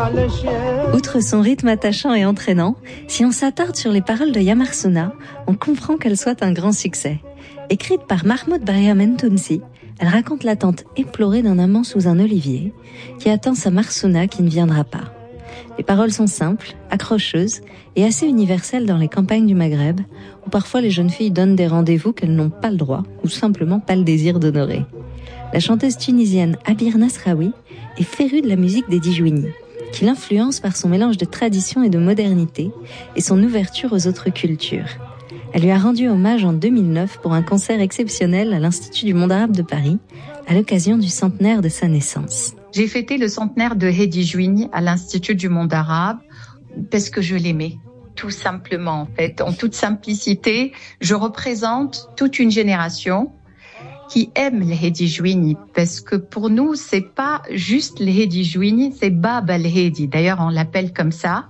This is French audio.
Outre son rythme attachant et entraînant, si on s'attarde sur les paroles de Ya Marsouna, on comprend qu'elle soit un grand succès. Écrite par Mahmoud Briamen Tounsi, elle raconte l'attente éplorée d'un amant sous un olivier qui attend sa Marsouna qui ne viendra pas. Les paroles sont simples, accrocheuses et assez universelles dans les campagnes du Maghreb, où parfois les jeunes filles donnent des rendez-vous qu'elles n'ont pas le droit ou simplement pas le désir d'honorer. La chanteuse tunisienne Abir Nasraoui est férue de la musique des Djouini, qui l'influence par son mélange de tradition et de modernité et son ouverture aux autres cultures. Elle lui a rendu hommage en 2009 pour un concert exceptionnel à l'Institut du monde arabe de Paris, à l'occasion du centenaire de sa naissance. J'ai fêté le centenaire de Hedi Jouini à l'Institut du monde arabe parce que je l'aimais, tout simplement en fait. En toute simplicité, je représente toute une génération qui aime le Hedi Jouini parce que pour nous, c'est pas juste le Hedi Jouini, c'est Baba el Hedi. D'ailleurs, on l'appelle comme ça.